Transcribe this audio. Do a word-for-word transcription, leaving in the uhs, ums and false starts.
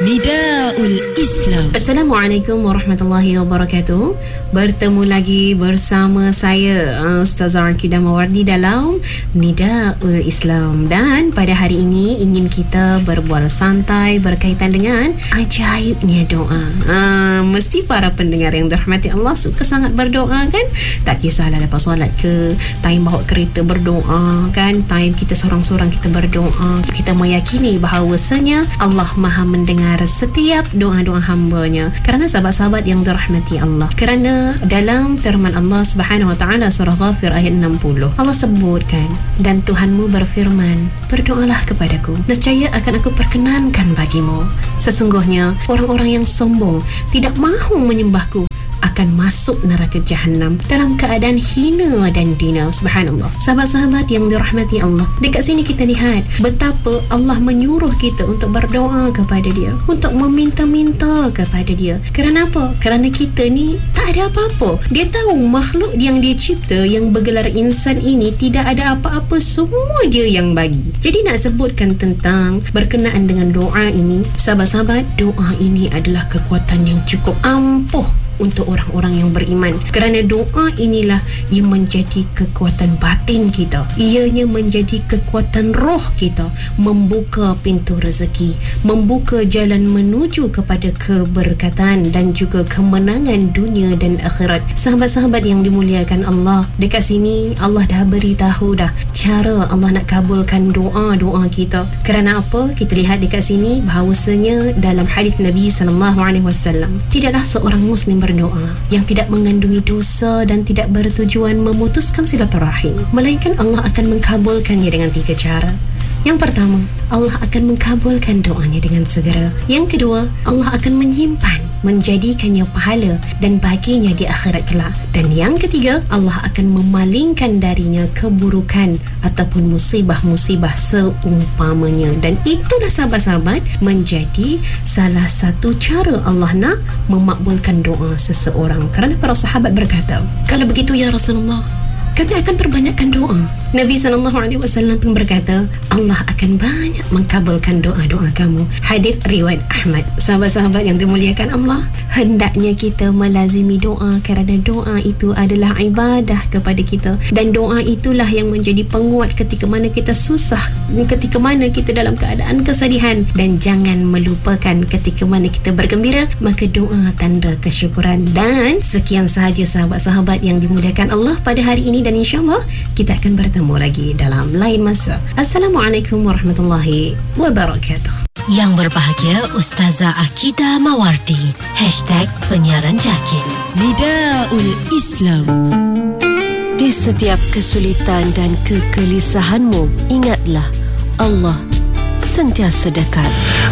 Nidaul Islam. Assalamualaikum warahmatullahi wabarakatuh. Bertemu lagi bersama saya Ustazah Akidah Mawardi dalam Nidaul Islam. Dan pada hari ini ingin kita berbual santai berkaitan dengan ajaibnya doa. ha, Mesti para pendengar yang dirahmati Allah suka sangat berdoa kan? Tak kisahlah lepas solat ke, time bawa kereta berdoa kan, time kita seorang-seorang kita berdoa. Kita meyakini bahawasanya Allah Maha mendengar setiap doa-doa hamba-Nya. Kerana sahabat-sahabat yang dirahmati Allah, kerana dalam firman Allah Subhanahu Wa Taala surah Ghafir ayat enam puluh, Allah sebutkan, dan Tuhanmu berfirman, berdoalah kepadaku, nescaya akan aku perkenankan bagimu. Sesungguhnya orang-orang yang sombong tidak mahu menyembahku akan masuk neraka Jahannam dalam keadaan hina dan dina. Subhanallah. Sahabat-sahabat yang dirahmati Allah, dekat sini kita lihat betapa Allah menyuruh kita untuk berdoa kepada Dia, untuk meminta-minta kepada Dia. Kerana apa? Kerana kita ni tak ada apa-apa. Dia tahu makhluk yang Dia cipta, yang bergelar insan ini, tidak ada apa-apa, semua Dia yang bagi. Jadi nak sebutkan tentang berkenaan dengan doa ini, sahabat-sahabat, doa ini adalah kekuatan yang cukup ampuh untuk orang-orang yang beriman. Kerana doa inilah yang menjadi kekuatan batin kita, ianya menjadi kekuatan roh kita, membuka pintu rezeki, membuka jalan menuju kepada keberkatan dan juga kemenangan dunia dan akhirat. Sahabat-sahabat yang dimuliakan Allah, dekat sini Allah dah beritahu dah cara Allah nak kabulkan doa-doa kita. Kerana apa? Kita lihat dekat sini bahawasanya dalam hadis Nabi sallallahu alaihi wasallam, tidaklah seorang muslim berdoa yang tidak mengandungi dosa dan tidak bertujuan memutuskan silaturahim, melainkan Allah akan mengkabulkannya dengan tiga cara. Yang pertama, Allah akan mengkabulkan doanya dengan segera. Yang kedua, Allah akan menyimpan, menjadikannya pahala dan baginya di akhirat kelak. Dan yang ketiga, Allah akan memalingkan darinya keburukan ataupun musibah-musibah seumpamanya. Dan itulah sahabat-sahabat menjadi salah satu cara Allah nak memakbulkan doa seseorang. Kerana para sahabat berkata, kalau begitu ya Rasulullah, kami akan perbanyakkan doa. Nabi sallallahu alaihi wasallam pun berkata, Allah akan banyak mengkabulkan doa-doa kamu. Hadis riwayat Ahmad. Sahabat-sahabat yang dimuliakan Allah, hendaknya kita melazimi doa, kerana doa itu adalah ibadah kepada kita, dan doa itulah yang menjadi penguat ketika mana kita susah, ketika mana kita dalam keadaan kesedihan. Dan jangan melupakan ketika mana kita bergembira, maka doa tanda kesyukuran. Dan sekian sahaja sahabat-sahabat yang dimuliakan Allah pada hari ini, dan insyaAllah kita akan bertemu lagi dalam lain masa. Assalamualaikum warahmatullahi wabarakatuh. Yang berbahagia Ustazah Akidah Mawardi, Hashtag Penyiaran Jakin. Nidaul Islam. Di setiap kesulitan dan kegelisahanmu, ingatlah Allah sentiasa dekat.